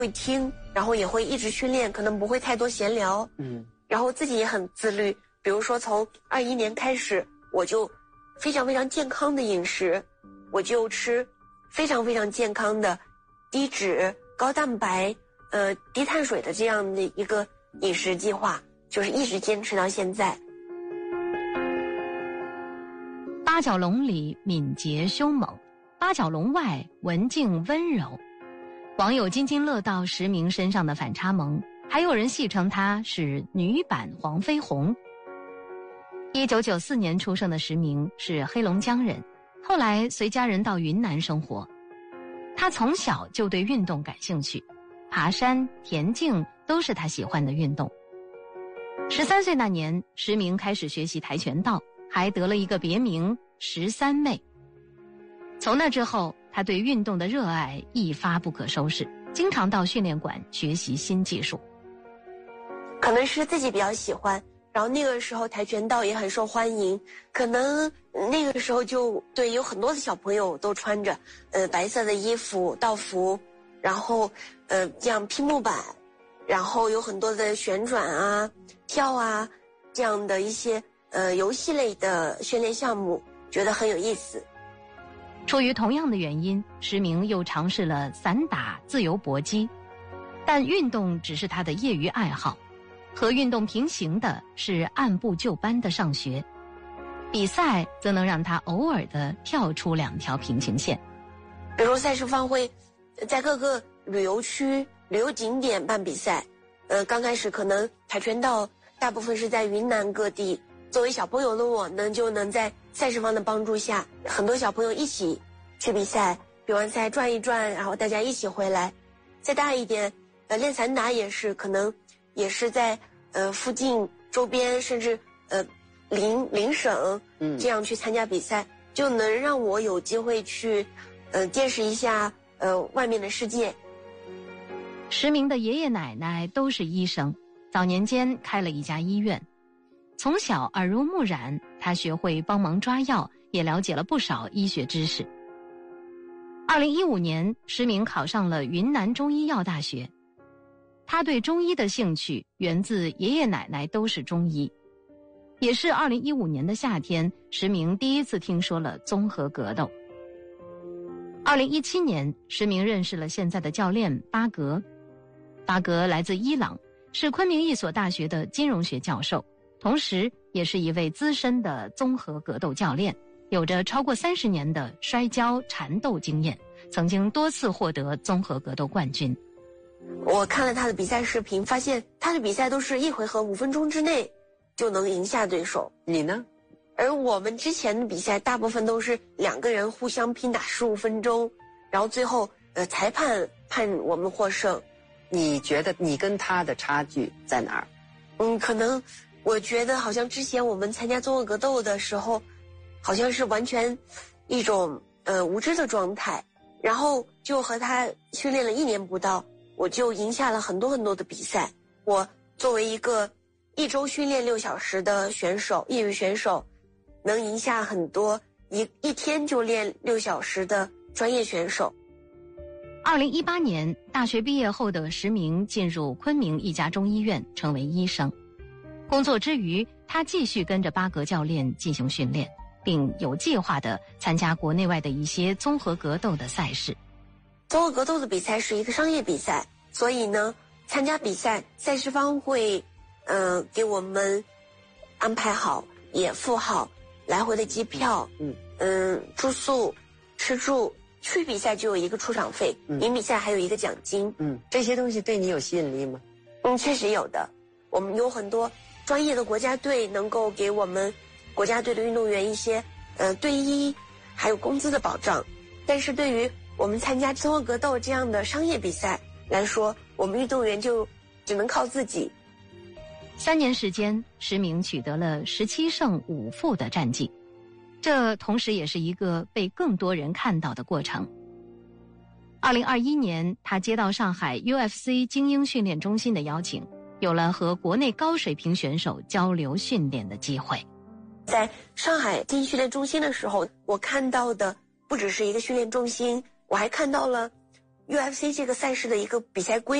会听，然后也会一直训练，可能不会太多闲聊。然后自己也很自律，比如说从21年开始，我就非常非常健康的饮食，我就吃非常非常健康的低脂、高蛋白、低碳水的这样的一个饮食计划，就是一直坚持到现在。 八角笼里敏捷凶猛，八角笼外文静温柔。网友津津乐道石明身上的反差萌，还有人戏称她是女版黄飞鸿。1994年出生的石明是黑龙江人，后来随家人到云南生活。他从小就对运动感兴趣，爬山、田径都是他喜欢的运动。13岁那年，石明开始学习跆拳道，还得了一个别名13妹。从那之后，他对运动的热爱一发不可收拾，经常到训练馆学习新技术。 可能是自己比较喜欢，然后那个时候跆拳道也很受欢迎，可能那个时候就对有很多的小朋友都穿着白色的衣服道服，然后这样拼木板，然后有很多的旋转啊、跳啊这样的一些游戏类的训练项目，觉得很有意思。 出于同样的原因，石明又尝试了散打、自由搏击，但运动只是他的业余爱好。和运动平行的是按部就班的上学，比赛则能让他偶尔的跳出2条平行线。 比如赛事方会在各个旅游区、旅游景点办比赛，刚开始可能跆拳道大部分是在云南各地，作为小朋友的我呢，就能在赛事方的帮助下，很多小朋友一起去比赛，比完赛转一转，然后大家一起回来。再大一点，练散打也是，可能也是在附近周边，甚至邻省这样去参加比赛，就能让我有机会去见识一下外面的世界。 石明的爷爷奶奶都是医生，早年间开了一家医院。从小耳濡目染，他学会帮忙抓药，也了解了不少医学知识。2015年，石明考上了云南中医药大学。他对中医的兴趣源自爷爷奶奶都是中医。也是2015年的夏天，石明第一次听说了综合格斗。2017年，石明认识了现在的教练巴格。巴格来自伊朗，是昆明一所大学的金融学教授，同时也是一位资深的综合格斗教练，有着超过30年的摔跤缠斗经验，曾经多次获得综合格斗冠军。 我看了他的比赛视频，发现他的比赛都是1回合5分钟之内就能赢下对手。 你呢？ 而我们之前的比赛大部分都是2个人互相拼打15分钟，然后最后裁判判我们获胜。 你觉得你跟他的差距在哪儿？ 可能我觉得好像之前我们参加综合格斗的时候，好像是完全一种无知的状态，然后就和他训练了1年不到，我就赢下了很多很多的比赛。我作为一个1周训练6小时的选手，业余选手，能赢下很多一天就练6小时的专业选手。 2018年，大学毕业后的石明进入昆明一家中医院，成为医生。工作之余，他继续跟着巴格教练进行训练，并有计划地参加国内外的一些综合格斗的赛事。 综合格斗的比赛是一个商业比赛，所以呢，参加比赛赛事方会给我们安排好，也付好来回的机票，住宿、吃住。去比赛就有一个出场费，赢比赛还有一个奖金。 这些东西对你有吸引力吗？ 确实有的。我们有很多专业的国家队能够给我们国家队的运动员一些队医还有工资的保障，但是对于我们参加综合格斗这样的商业比赛来说，我们运动员就只能靠自己。 3年时间，石明取得了17胜5负的战绩。这同时也是一个被更多人看到的过程。2021年，他接到上海 UFC 精英训练中心的邀请，有了和国内高水平选手交流训练的机会。 在上海精英训练中心的时候，我看到的不只是一个训练中心，我还看到了 UFC 这个赛事的一个比赛规